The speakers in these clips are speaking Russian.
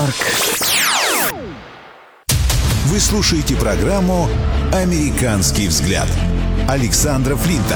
Нью-Йорк. Вы слушаете программу «Американский взгляд» Александра Флинта.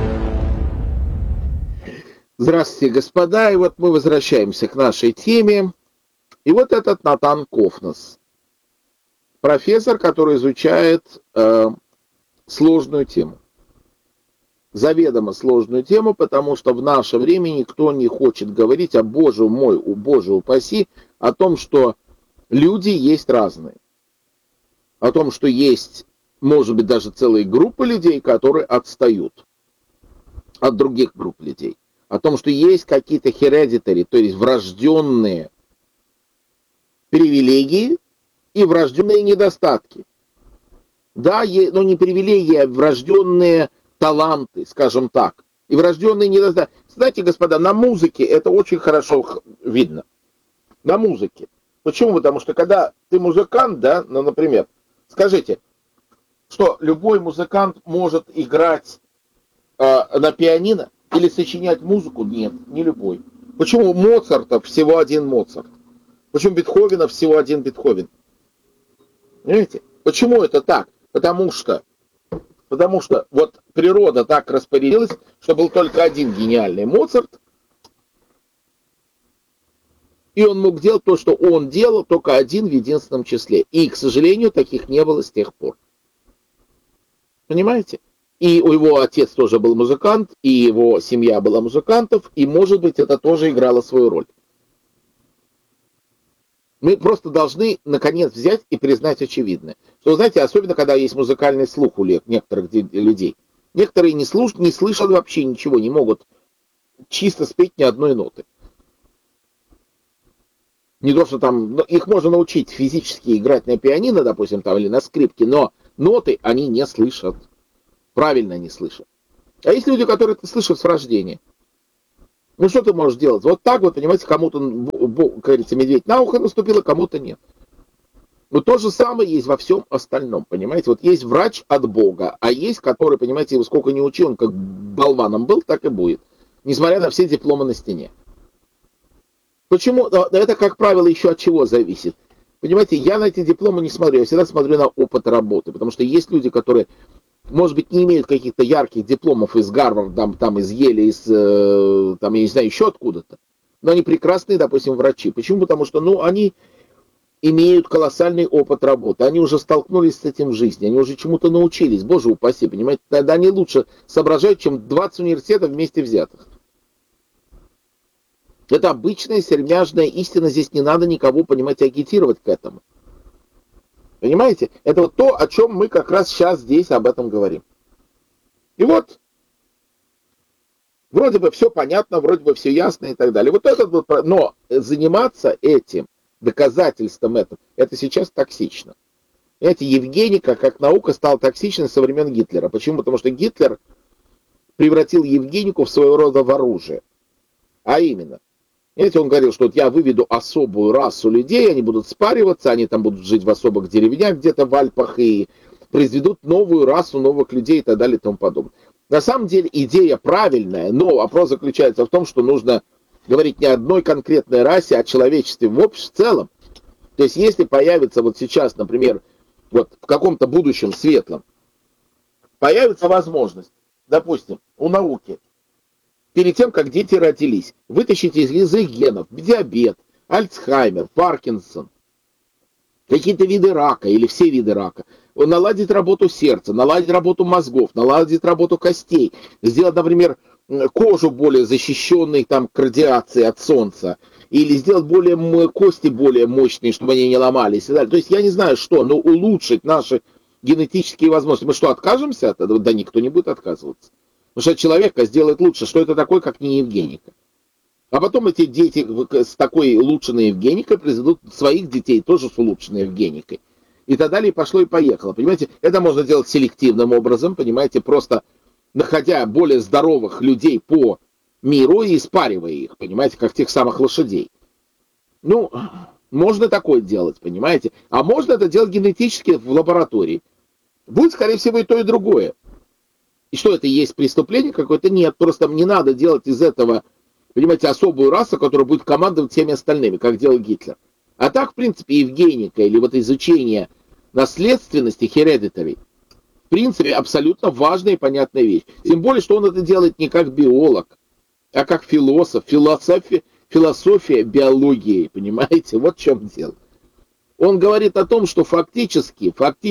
Здравствуйте, господа. И вот мы возвращаемся к нашей теме. И вот этот Натан Кофнас, профессор, который изучает сложную тему. Заведомо сложную тему, потому что в наше время никто не хочет говорить, боже мой, боже упаси, о том, что люди есть разные. О том, что есть, может быть, даже целые группы людей, которые отстают от других групп людей. О том, что есть какие-то hereditary, то есть врожденные привилегии и врожденные недостатки. Да, но не привилегии, а врожденные таланты, скажем так, и врожденные недостатки. Знаете, господа, на музыке это очень хорошо видно. На музыке. Почему? Потому что когда ты музыкант, да, ну, например, скажите, что любой музыкант может играть на пианино или сочинять музыку? Нет, не любой. Почему Моцарта всего один Моцарт? Почему Бетховена всего один Бетховен? Понимаете? Почему это так? Потому что вот природа так распорядилась, что был только один гениальный Моцарт, и он мог делать то, что он делал, только один в единственном числе. И, к сожалению, таких не было с тех пор. Понимаете? И у его отец тоже был музыкант, и его семья была музыкантов, и, может быть, это тоже играло свою роль. Мы просто должны, наконец, взять и признать очевидное. Что, знаете, особенно, когда есть музыкальный слух у некоторых людей. Некоторые не слышат вообще ничего, не могут чисто спеть ни одной ноты. Не то, что там, их можно научить физически играть на пианино, допустим, там, или на скрипке, но ноты они не слышат. Правильно не слышат. А есть люди, которые это слышат с рождения. Ну, что ты можешь делать? Вот так вот, понимаете, кому-то, как говорится, медведь на ухо наступил, а кому-то нет. Но то же самое есть во всем остальном, понимаете? Вот есть врач от Бога, а есть, который, понимаете, его сколько не учил, он как болваном был, так и будет. Несмотря на все дипломы на стене. Почему? Это, как правило, еще от чего зависит. Понимаете, я на эти дипломы не смотрю, я всегда смотрю на опыт работы, потому что есть люди, которые, может быть, не имеют каких-то ярких дипломов из Гарварда, там из Йеля, из, там, я не знаю, еще откуда-то, но они прекрасные, допустим, врачи. Почему? Потому что, они имеют колоссальный опыт работы, они уже столкнулись с этим в жизни, они уже чему-то научились, боже упаси, понимаете, тогда они лучше соображают, чем 20 университетов вместе взятых. Это обычная сермяжная истина, здесь не надо никого, понимаете, агитировать к этому. Понимаете? Это вот то, о чем мы как раз сейчас здесь об этом говорим. И вот, вроде бы все понятно, вроде бы все ясно и так далее. Вот этот вот, но заниматься этим, доказательством этого, это сейчас токсично. Понимаете, Евгеника как наука стала токсичной со времен Гитлера. Почему? Потому что Гитлер превратил Евгенику в своего рода в оружие. А именно, знаете, он говорил, что вот я выведу особую расу людей, они будут спариваться, они там будут жить в особых деревнях где-то в Альпах и произведут новую расу новых людей и так далее и тому подобное. На самом деле идея правильная, но вопрос заключается в том, что нужно говорить не о одной конкретной расе, а о человечестве в общем, в целом. То есть если появится вот сейчас, например, вот в каком-то будущем светлом, появится возможность, допустим, у науки, перед тем, как дети родились, вытащить из их генов диабет, Альцхаймер, Паркинсон, какие-то виды рака или все виды рака, наладить работу сердца, наладить работу мозгов, наладить работу костей, сделать, например, кожу более защищенной там, к радиации от солнца, или сделать кости более мощные, чтобы они не ломались и так далее. То есть я не знаю что, но улучшить наши генетические возможности. Мы что, откажемся от этого? Да никто не будет отказываться. Потому что человека сделает лучше, что это такое, как не Евгеника. А потом эти дети с такой улучшенной Евгеникой произведут своих детей тоже с улучшенной Евгеникой. И так далее, и пошло и поехало. Понимаете, это можно делать селективным образом, понимаете, просто находя более здоровых людей по миру и испаривая их, понимаете, как тех самых лошадей. Ну, можно такое делать, понимаете. А можно это делать генетически в лаборатории. Будет, скорее всего, и то, и другое. И что, это и есть преступление какое-то? Нет, просто не надо делать из этого, понимаете, особую расу, которая будет командовать всеми остальными, как делал Гитлер. А так, в принципе, евгеника или вот изучение наследственности, hereditary, в принципе, абсолютно важная и понятная вещь. Тем более, что он это делает не как биолог, а как философ. Философия биологии, понимаете? Вот в чем дело. Он говорит о том, что фактически,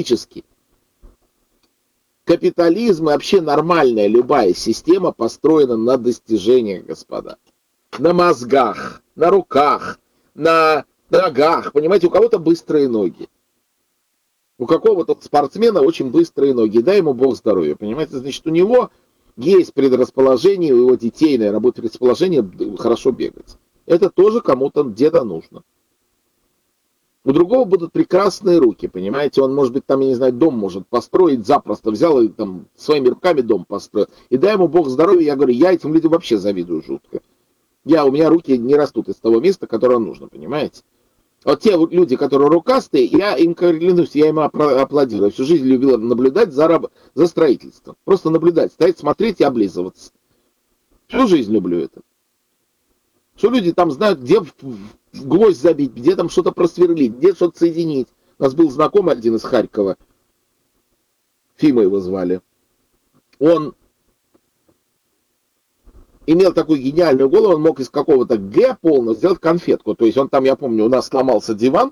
капитализм и вообще нормальная любая система построена на достижениях, господа. На мозгах, на руках, на ногах. Понимаете, у кого-то быстрые ноги. У какого-то спортсмена очень быстрые ноги. Дай ему Бог здоровья. Понимаете, значит, у него есть предрасположение, у его детей, наверное, будет предрасположение хорошо бегать. Это тоже кому-то где-то нужно. У другого будут прекрасные руки, понимаете, он, может быть, там, я не знаю, дом может построить запросто, взял и там своими руками дом построил. И дай ему Бог здоровья, я говорю, я этим людям вообще завидую жутко. У меня руки не растут из того места, которое нужно, понимаете. Вот те люди, которые рукастые, я им клянусь, я им аплодирую. Всю жизнь любила наблюдать за строительством. Просто наблюдать, стоять, смотреть и облизываться. Всю жизнь люблю это. Что люди там знают, где гвоздь забить, где там что-то просверлить, где что-то соединить. У нас был знакомый один из Харькова, Фима его звали. Он имел такую гениальную голову, он мог из какого-то Г полно сделать конфетку. То есть он там, я помню, у нас сломался диван,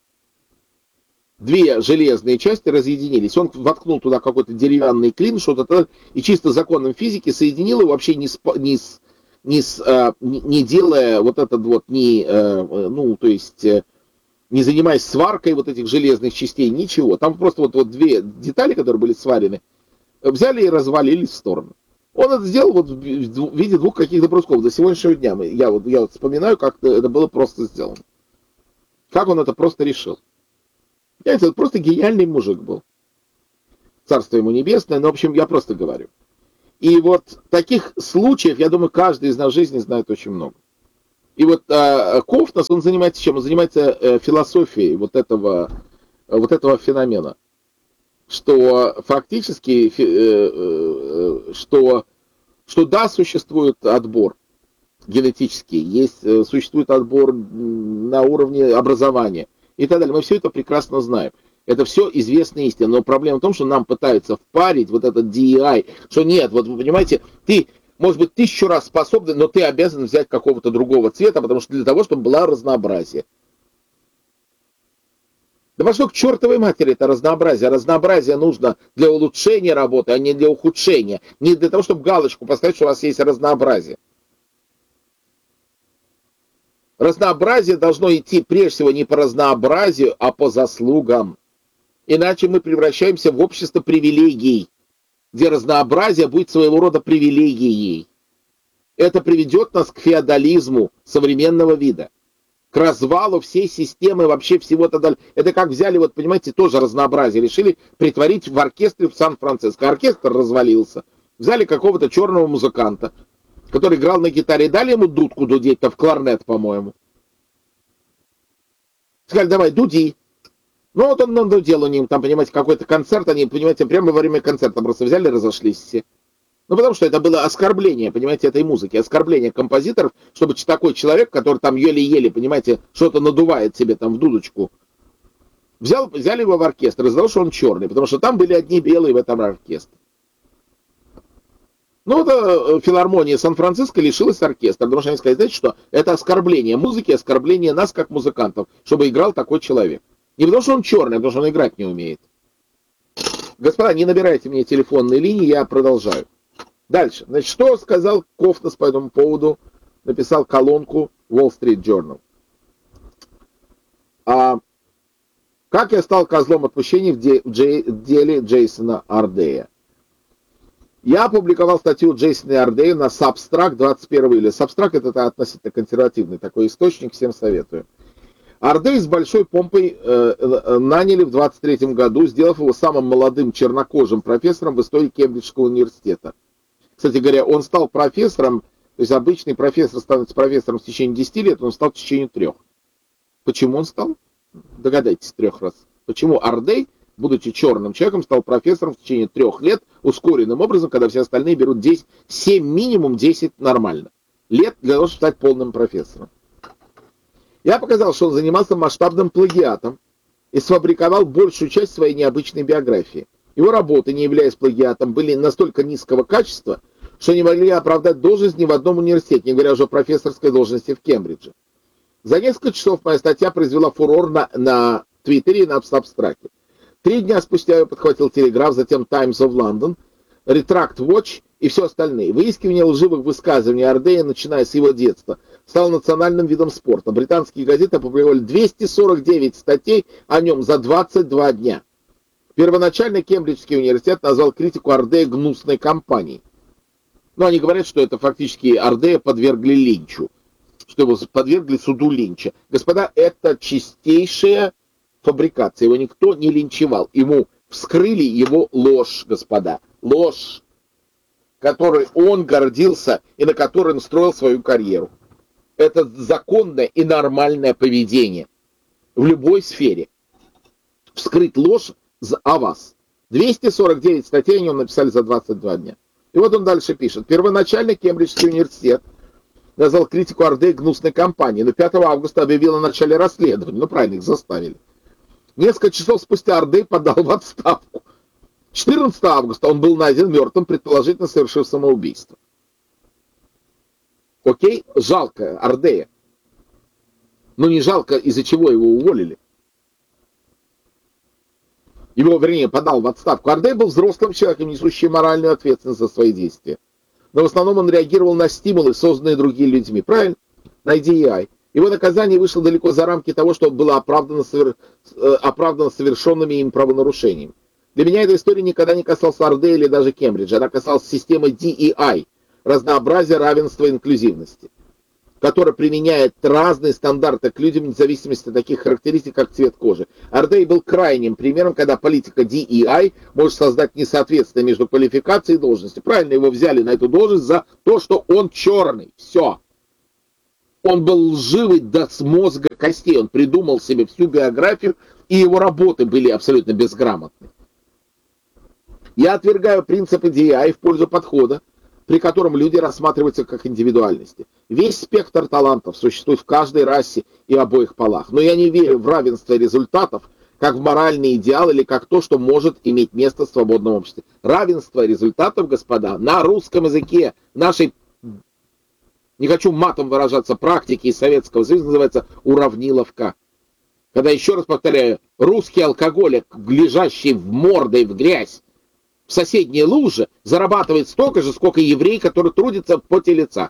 две железные части разъединились. Он воткнул туда какой-то деревянный клин, что-то, и чисто законом физики соединил его вообще не делая вот этот вот, не занимаясь сваркой вот этих железных частей, ничего. Там просто вот две детали, которые были сварены, взяли и развалились в сторону. Он это сделал вот в виде двух каких-то брусков. До сегодняшнего дня я вот вспоминаю, как это было просто сделано. Как он это просто решил. Понимаете, это просто гениальный мужик был. Царство ему небесное, но, в общем, я просто говорю. И вот таких случаев, я думаю, каждый из нас в жизни знает очень много. И вот Кофнас, он занимается чем? Он занимается философией вот этого феномена. Что фактически, что да, существует отбор генетический, существует отбор на уровне образования и так далее. Мы все это прекрасно знаем. Это все известная истина, но проблема в том, что нам пытаются впарить вот этот DEI, что нет, вот вы понимаете, ты, может быть, 1000 раз способен, но ты обязан взять какого-то другого цвета, потому что для того, чтобы было разнообразие. Да во что к чертовой матери это разнообразие? Разнообразие нужно для улучшения работы, а не для ухудшения. Не для того, чтобы галочку поставить, что у вас есть разнообразие. Разнообразие должно идти прежде всего не по разнообразию, а по заслугам. Иначе мы превращаемся в общество привилегий, где разнообразие будет своего рода привилегией. Это приведет нас к феодализму современного вида, к развалу всей системы, вообще всего тогда. Это как взяли, вот понимаете, тоже разнообразие, решили притворить в оркестре в Сан-Франциско. Оркестр развалился. Взяли какого-то черного музыканта, который играл на гитаре, и дали ему дудку дудеть-то в кларнет, по-моему. Сказали, давай, дуди. Ну вот он дудел у них, там, понимаете, какой-то концерт, они, понимаете, прямо во время концерта просто взяли и разошлись все. Ну, потому что это было оскорбление, понимаете, этой музыки, оскорбление композиторов, чтобы такой человек, который там еле-еле, понимаете, что-то надувает себе там в дудочку, взяли его в оркестр из-за того, что он черный, потому что там были одни белые в этом оркестре. Ну, это филармония Сан-Франциско лишилась оркестра, потому что они сказали, знаете, что это оскорбление музыки, оскорбление нас, как музыкантов, чтобы играл такой человек. Не потому что он черный, а потому что он играть не умеет. Господа, не набирайте мне телефонные линии, я продолжаю. Дальше. Значит, что сказал Кофнас по этому поводу? Написал колонку Wall Street Journal. Как я стал козлом отпущения в деле Джейсона Ардея? Я опубликовал статью Джейсона Ардея на Substract 21 июля. Substract это относительно консервативный такой источник, всем советую. Ардей с большой помпой наняли в 23 году, сделав его самым молодым чернокожим профессором в истории Кембриджского университета. Кстати говоря, он стал профессором, то есть обычный профессор становится профессором в течение 10 лет, он стал в течение 3. Почему он стал? Догадайтесь, 3 раз. Почему Ардей, будучи черным человеком, стал профессором в течение 3 лет, ускоренным образом, когда все остальные берут 10, 7 минимум, 10 нормально. Лет для того, чтобы стать полным профессором. Я показал, что он занимался масштабным плагиатом и сфабриковал большую часть своей необычной биографии. Его работы, не являясь плагиатом, были настолько низкого качества, что не могли оправдать должность ни в одном университете, не говоря уже о профессорской должности в Кембридже. За несколько часов моя статья произвела фурор на Твиттере и на Substack. 3 дня спустя я подхватил Телеграф, затем Times of London, Retract Watch и все остальные. Выискивание лживых высказываний Ардея, начиная с его детства, стало национальным видом спорта. Британские газеты опубликовали 249 статей о нем за 22 дня. Первоначально Кембриджский университет назвал критику Ардея гнусной кампанией. Но они говорят, что это фактически Ардея подвергли линчу, что его подвергли суду линча. Господа, это чистейшая фабрикация. Его никто не линчевал. Ему вскрыли его ложь, господа. Ложь, которой он гордился и на которой он строил свою карьеру. Это законное и нормальное поведение в любой сфере. Вскрыть ложь о вас. 249 статей о нем написали за 22 дня. И вот он дальше пишет. Первоначально Кембриджский университет назвал критику Ардея гнусной кампанией, но 5 августа объявил о начале расследования. Ну, правильно, их заставили. Несколько часов спустя Ардей подал в отставку. 14 августа он был найден мертвым, предположительно совершив самоубийство. Окей? Жалко Ардея. Но не жалко, из-за чего его уволили. Его, вернее, подал в отставку. Ардей был взрослым человеком, несущим моральную ответственность за свои действия. Но в основном он реагировал на стимулы, созданные другими людьми. Правильно? На DEI. Его наказание вышло далеко за рамки того, что было оправдано совершенными им правонарушениями. Для меня эта история никогда не касалась Ардея или даже Кембриджа. Она касалась системы DEI, разнообразия, равенства и инклюзивности, которая применяет разные стандарты к людям в зависимости от таких характеристик, как цвет кожи. Ардей был крайним примером, когда политика DEI может создать несоответствие между квалификацией и должностью. Правильно, его взяли на эту должность за то, что он черный. Все. Он был лживый до мозга костей. Он придумал себе всю биографию, и его работы были абсолютно безграмотны. Я отвергаю принципы DEI в пользу подхода, при котором люди рассматриваются как индивидуальности. Весь спектр талантов существует в каждой расе и обоих полах. Но я не верю в равенство результатов, как в моральный идеал или как то, что может иметь место в свободном обществе. Равенство результатов, господа, на русском языке, нашей, не хочу матом выражаться, практики из Советского Союза называется уравниловка. Когда, еще раз повторяю, русский алкоголик, лежащий в мордой в грязь, в соседней луже, зарабатывает столько же, сколько еврей, который трудится в поте лица.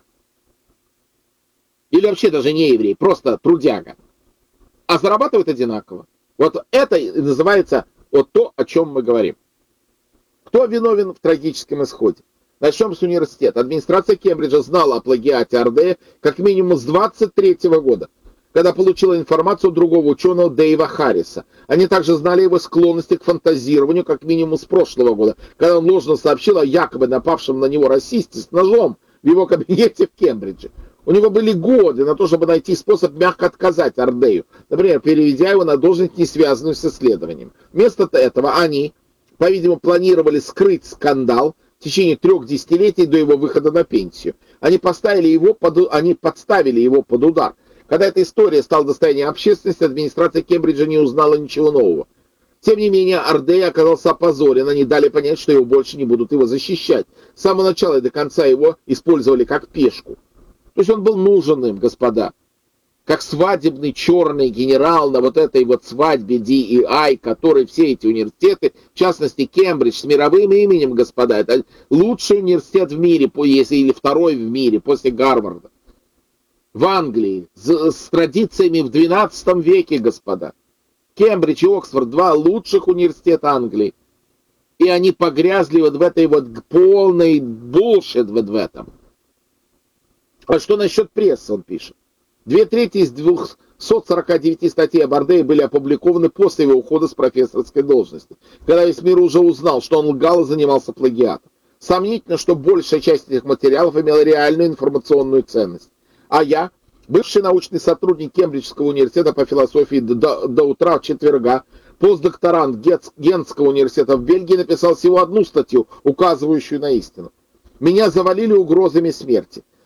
Или вообще даже не еврей, просто трудяга. А зарабатывает одинаково. Вот это и называется вот то, о чем мы говорим. Кто виновен в трагическом исходе? Начнем с университета. Администрация Кембриджа знала о плагиате Ардея как минимум с 23 года, когда получила информацию от другого ученого Дэйва Харриса. Они также знали его склонности к фантазированию как минимум с прошлого года, когда он ложно сообщил о якобы напавшем на него расисте с ножом в его кабинете в Кембридже. У него были годы на то, чтобы найти способ мягко отказать Ардею, например, переведя его на должность, не связанную с исследованием. Вместо этого они, по-видимому, планировали скрыть скандал в течение 3 десятилетий до его выхода на пенсию. Они подставили его под удар. Когда эта история стала достоянием общественности, администрация Кембриджа не узнала ничего нового. Тем не менее, Ардей оказался опозорен, они дали понять, что его больше не будут его защищать. С самого начала и до конца его использовали как пешку. То есть он был нужен им, господа. Как свадебный черный генерал на вот этой вот свадьбе DEI, который все эти университеты, в частности Кембридж с мировым именем, господа, это лучший университет в мире, если или второй в мире после Гарварда. В Англии, с традициями в 12 веке, господа. Кембридж и Оксфорд — 2 лучших университета Англии. И они погрязли вот в этой вот полной булшит вот в этом. А что насчет прессы, он пишет. 2/3 из 249 статей об Ардее были опубликованы после его ухода с профессорской должности, когда весь мир уже узнал, что он лгал и занимался плагиатом. Сомнительно, что большая часть этих материалов имела реальную информационную ценность. А я, бывший научный сотрудник Кембриджского университета по философии до утра четверга, постдокторант Гентского университета в Бельгии, написал всего 1 статью, указывающую на истину. Меня завалили угрозами смерти.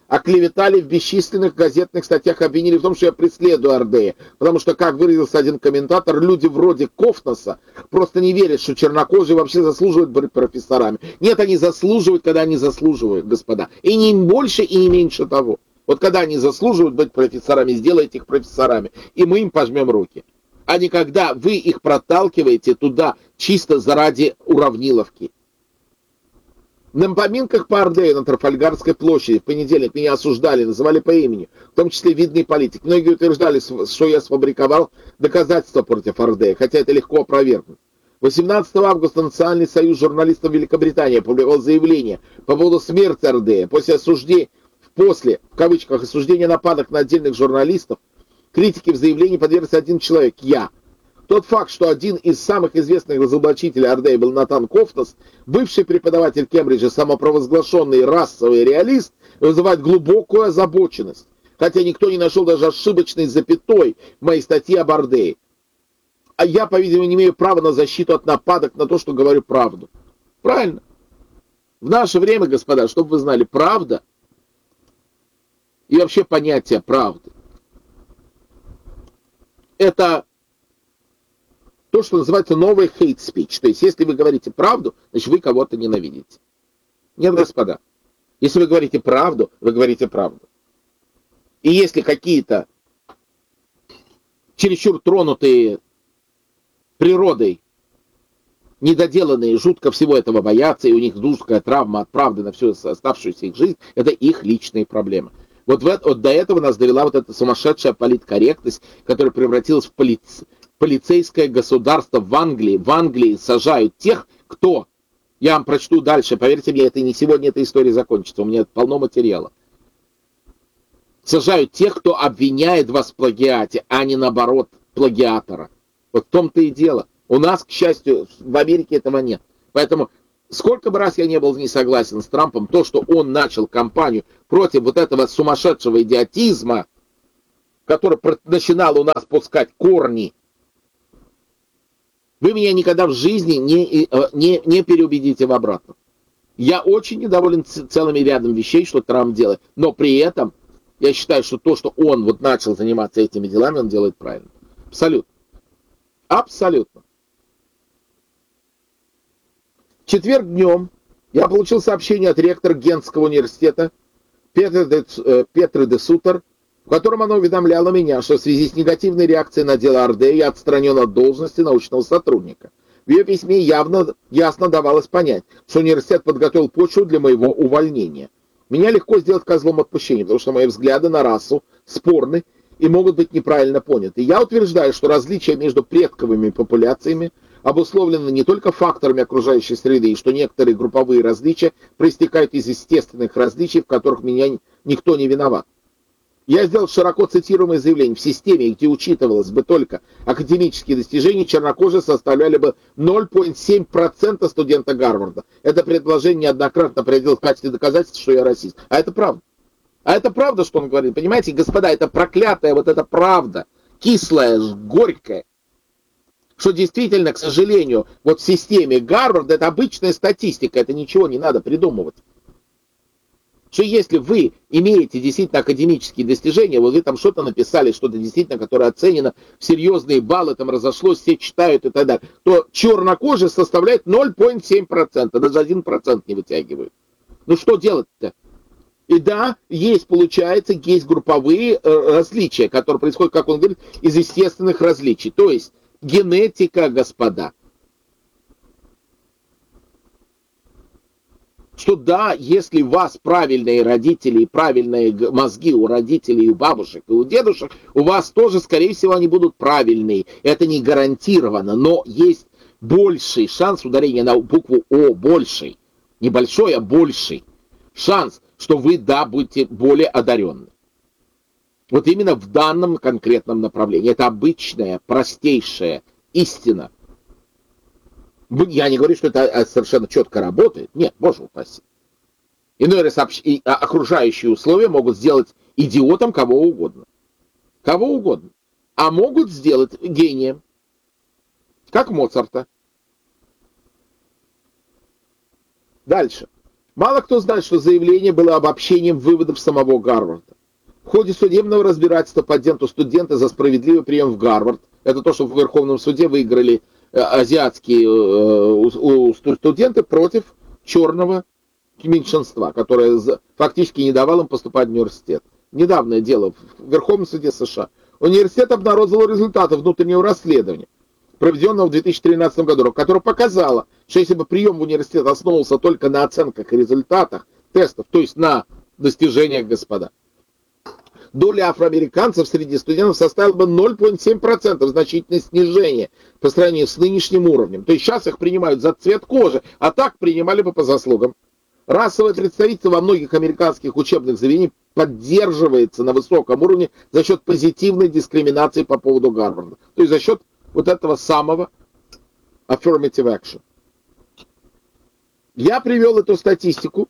оклеветали в бесчисленных газетных статьях, обвинили в том, что я преследую Ардея. Потому что, как выразился один комментатор, люди вроде Кофтоса просто не верят, что чернокожие вообще заслуживают быть профессорами. Нет, они заслуживают, когда они заслуживают, господа. И не больше, и не меньше того. Вот когда они заслуживают быть профессорами, сделайте их профессорами, и мы им пожмем руки. А не когда вы их проталкиваете туда чисто заради уравниловки. На поминках по Ардею на Трафальгарской площади в понедельник меня осуждали, называли по имени, в том числе видный политик. Многие утверждали, что я сфабриковал доказательства против Ардея, хотя это легко опровергнуть. 18 августа Национальный союз журналистов Великобритании опубликовал заявление по поводу смерти Ардея. После, в кавычках, осуждения нападок на отдельных журналистов, критике в заявлении подвергся один человек, я. Тот факт, что один из самых известных разоблачителей Ардея был Натан Кофтос, бывший преподаватель Кембриджа, самопровозглашенный расовый реалист, вызывает глубокую озабоченность. Хотя никто не нашел даже ошибочной запятой в моей статье об Ардее. А я, по-видимому, не имею права на защиту от нападок на то, что говорю правду. Правильно. В наше время, господа, чтобы вы знали, правда и вообще понятие правды — это то, что называется новый hate speech. То есть, если вы говорите правду, значит, вы кого-то ненавидите. Нет, господа. Если вы говорите правду, вы говорите правду. И если какие-то чересчур тронутые природой, недоделанные, жутко всего этого боятся, и у них жуткая травма от правды на всю оставшуюся их жизнь, это их личные проблемы. Вот до этого нас довела вот эта сумасшедшая политкорректность, которая превратилась в полицейское государство в Англии. В Англии сажают тех, кто... Я вам прочту дальше, поверьте мне, это не сегодня эта история закончится, у меня полно материала. Сажают тех, кто обвиняет вас в плагиате, а не наоборот плагиатора. Вот в том-то и дело. У нас, к счастью, в Америке этого нет. Поэтому, сколько бы раз я не был не согласен с Трампом, то, что он начал кампанию против вот этого сумасшедшего идиотизма, который начинал у нас пускать корни, вы меня никогда в жизни не переубедите в обратном. Я очень недоволен целым рядом вещей, что Трамп делает, но при этом я считаю, что то, что он вот начал заниматься этими делами, он делает правильно. Абсолютно. Абсолютно. В четверг днем я получил сообщение от ректора Гентского университета Петры де Сутер, в котором она уведомляла меня, что в связи с негативной реакцией на дело Ардея я отстранен от должности научного сотрудника. В ее письме ясно давалось понять, что университет подготовил почву для моего увольнения. Меня легко сделать козлом отпущения, потому что мои взгляды на расу спорны и могут быть неправильно поняты. Я утверждаю, что различия между предковыми популяциями обусловлены не только факторами окружающей среды, и что некоторые групповые различия проистекают из естественных различий, в которых меня никто не виноват. Я сделал широко цитируемое заявление: в системе, где учитывалось бы только академические достижения, чернокожие составляли бы 0,7% студента Гарварда. Это предложение неоднократно приводил в качестве доказательства, что я расист. А это правда. А это правда, что он говорит. Понимаете, господа, это проклятая вот эта правда, кислая, горькая, что действительно, к сожалению, вот в системе Гарварда это обычная статистика, это ничего не надо придумывать. Что если вы имеете действительно академические достижения, вот вы там что-то написали, что-то действительно, которое оценено в серьезные баллы, там разошлось, все читают и так далее, то чернокожие составляет 0,7%, даже 1% не вытягивают. Ну что делать-то? И да, получается, есть групповые различия, которые происходят, как он говорит, из естественных различий. То есть генетика, господа. Что да, если у вас правильные родители и правильные мозги у родителей, у бабушек и у дедушек, у вас тоже, скорее всего, они будут правильные. Это не гарантированно, но есть больший шанс, ударение на букву О, больший. Не большой, а больший шанс, что вы, да, будете более одаренны. Вот именно в данном конкретном направлении. Это обычная, простейшая истина. Я не говорю, что это совершенно четко работает. Нет, боже упаси. Иной раз окружающие условия могут сделать идиотом кого угодно. Кого угодно. А могут сделать гением. Как Моцарта. Дальше. Мало кто знает, что заявление было обобщением выводов самого Гарварда. В ходе судебного разбирательства по делу студенты за справедливый прием в Гарвард, это то, что в Верховном суде выиграли азиатские студенты против черного меньшинства, которое фактически не давало им поступать в университет. Недавнее дело в Верховном суде США. Университет обнародовал результаты внутреннего расследования, проведенного в 2013 году, которое показало, что если бы прием в университет основывался только на оценках и результатах тестов, то есть на достижениях, господа, доля афроамериканцев среди студентов составила бы 0,7%, значительное снижение по сравнению с нынешним уровнем. То есть сейчас их принимают за цвет кожи, а так принимали бы по заслугам. Расовое представительство во многих американских учебных заведениях поддерживается на высоком уровне за счет позитивной дискриминации по поводу Гарварда. То есть за счет вот этого самого affirmative action. Я привел эту статистику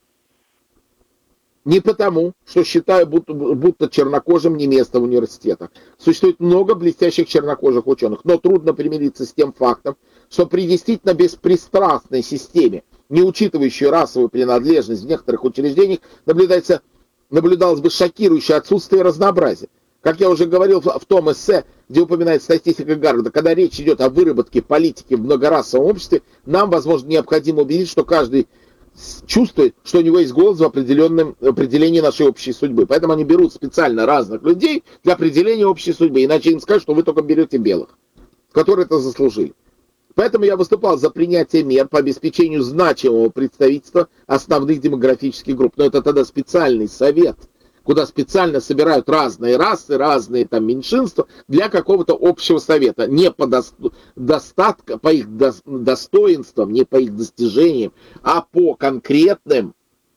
не потому, что считаю, будто чернокожим не место в университетах. Существует много блестящих чернокожих ученых, но трудно примириться с тем фактом, что при действительно беспристрастной системе, не учитывающей расовую принадлежность в некоторых учреждениях, наблюдалось бы шокирующее отсутствие разнообразия. Как я уже говорил в том эссе, где упоминает статистика Гарварда, когда речь идет о выработке политики в многорасовом обществе, нам, возможно, необходимо убедить, что каждый чувствует, что у него есть голос в определении нашей общей судьбы. Поэтому они берут специально разных людей для определения общей судьбы. Иначе им скажут, что вы только берете белых, которые это заслужили. Поэтому я выступал за принятие мер по обеспечению значимого представительства основных демографических групп. Но это тогда специальный совет, куда специально собирают разные расы, разные там меньшинства для какого-то общего совета. Не по достатку, по их достоинствам, не по их достижениям, а по конкретным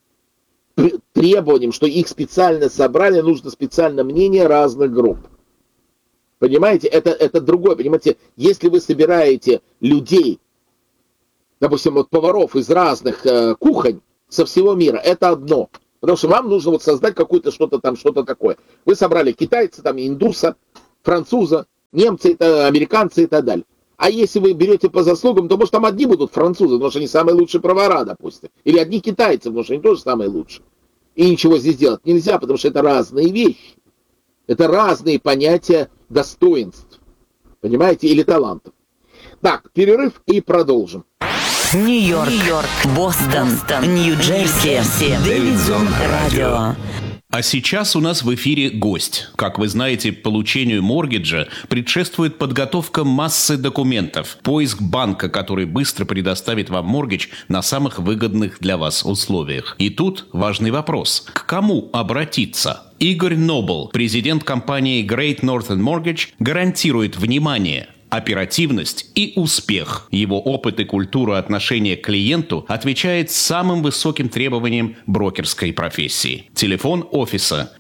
требованиям, что их специально собрали, нужно специальное мнение разных групп. Понимаете, это другое. Понимаете, если вы собираете людей, допустим, вот поваров из разных кухонь со всего мира, это одно. Потому что вам нужно вот создать какое-то что-то там, что-то такое. Вы собрали китайца, там, индуса, француза, немца, американца и так далее. А если вы берете по заслугам, то, может, там одни будут французы, потому что они самые лучшие повара, допустим. Или одни китайцы, потому что они тоже самые лучшие. И ничего здесь делать нельзя, потому что это разные вещи. Это разные понятия достоинств. Понимаете? Или талантов. Так, перерыв и продолжим. Нью-Йорк, Бостон, Нью-Джерси, Дэвидсон Радио. А сейчас у нас в эфире гость. Как вы знаете, получению моргиджа предшествует подготовка массы документов, поиск банка, который быстро предоставит вам моргидж на самых выгодных для вас условиях. И тут важный вопрос. К кому обратиться? Игорь Нобл, президент компании Great Northern Mortgage, гарантирует внимание, оперативность и успех. Его опыт и культура отношения к клиенту отвечает самым высоким требованиям брокерской профессии. Телефон офиса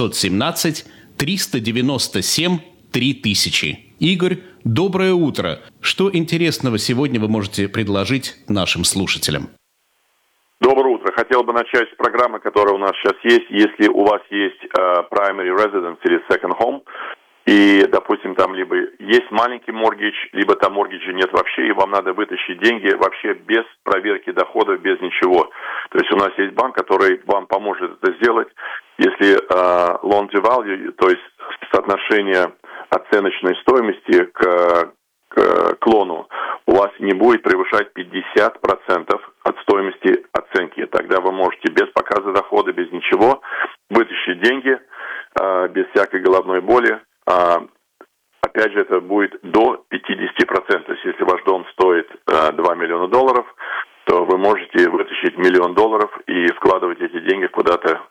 917-397-3000. Игорь, доброе утро. Что интересного сегодня вы можете предложить нашим слушателям? Доброе утро. Хотел бы начать с программы, которая у нас сейчас есть. Если у вас есть primary residence или second home, и, допустим, там либо есть маленький моргидж, либо там моргиджа нет вообще, и вам надо вытащить деньги вообще без проверки доходов, без ничего. То есть у нас есть банк, который вам поможет это сделать. Если loan to value, то есть соотношение оценочной стоимости к лону у вас не будет превышать 50% от стоимости оценки. Тогда вы можете без показа дохода, без ничего вытащить деньги, без всякой головной боли. Опять же, это будет до 50%. То есть, если ваш дом стоит $2 миллиона, то вы можете вытащить $1 миллион и вкладывать эти деньги куда-то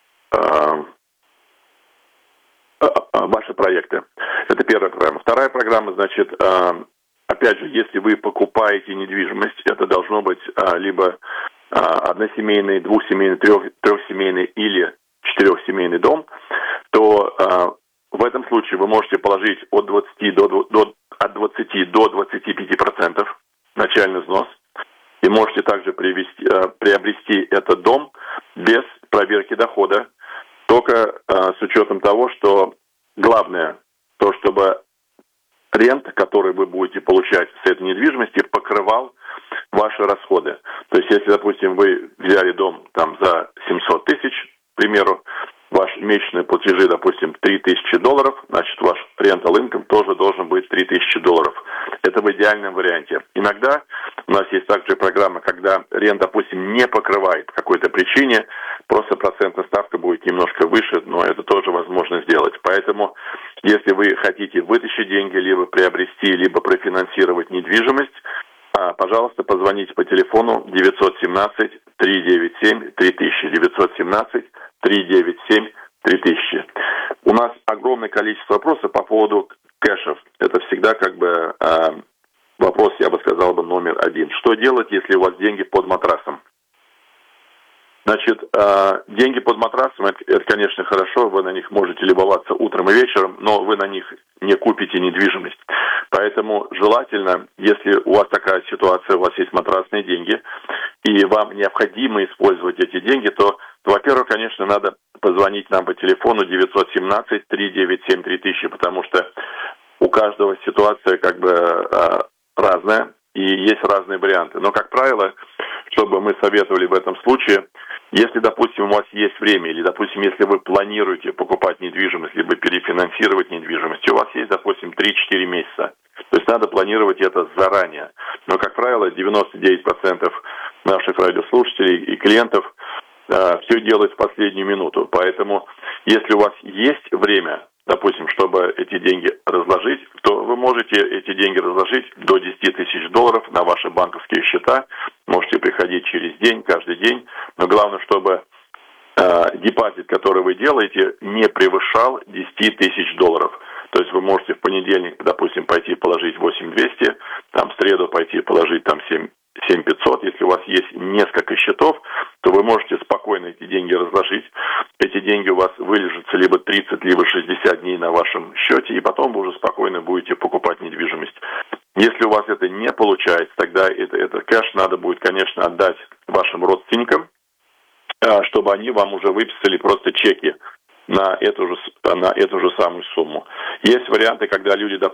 ваши проекты. Это первая программа. Вторая программа, значит, опять же, если вы покупаете недвижимость, это должно быть либо односемейный, двухсемейный, трехсемейный или четырехсемейный дом, то в этом случае вы можете положить от 20 до 25% начальный взнос и можете также приобрести этот дом без проверки дохода, только с учетом того, что главное, то чтобы рента, которую вы будете получать с этой недвижимости, покрывал ваши расходы. То есть, если, допустим, вы взяли дом там за 700 тысяч, к примеру, ваши месячные платежи, допустим, $3000, значит, ваш rental income тоже должен быть $3000. Это в идеальном варианте. Иногда у нас есть также программа, когда рент, допустим, не покрывает по какой-то причине, просто процентная ставка будет немножко выше, но это тоже возможно сделать. Поэтому, если вы хотите вытащить деньги, либо приобрести, либо профинансировать недвижимость, пожалуйста, позвоните по телефону 917-397-3000, 917-397-3000. У нас огромное количество вопросов по поводу кэшев. Это всегда вопрос, я бы сказал, номер один. Что делать, если у вас деньги под матрасом? Значит, деньги под матрасом, это, конечно, хорошо, вы на них можете любоваться утром и вечером, но вы на них не купите недвижимость. Поэтому желательно, если у вас такая ситуация, у вас есть матрасные деньги, и вам необходимо использовать эти деньги, то во-первых, конечно, надо позвонить нам по телефону 917-397-3000, потому что у каждого ситуация разная, и есть разные варианты. Но, как правило, чтобы мы советовали в этом случае, если, допустим, у вас есть время, или, допустим, если вы планируете покупать недвижимость, либо перефинансировать недвижимость, у вас есть, допустим, 3-4 месяца. То есть надо планировать это заранее. Но, как правило, 99% наших радиослушателей и клиентов все делают в последнюю минуту. Поэтому, если у вас есть время, допустим, чтобы эти деньги разложить, то вы можете эти деньги разложить до $10 тысяч на ваши банковские счета. Можете приходить через день, каждый день. Но главное, чтобы депозит, который вы делаете, не превышал $10 тысяч. То есть вы можете в понедельник, допустим, пойти положить 8200, там в среду пойти положить там 7500. Если у вас есть несколько счетов, то вы можете спокойно эти деньги разложить. Эти деньги у вас вылежатся либо 30, либо 60 дней на вашем счете, и потом вы уже спокойно будете покупать недвижимость. Если у вас это не получается, тогда этот кэш надо будет, конечно, отдать вашим родственникам, чтобы они вам уже выписали просто чеки на эту же самую сумму. Есть варианты, когда люди,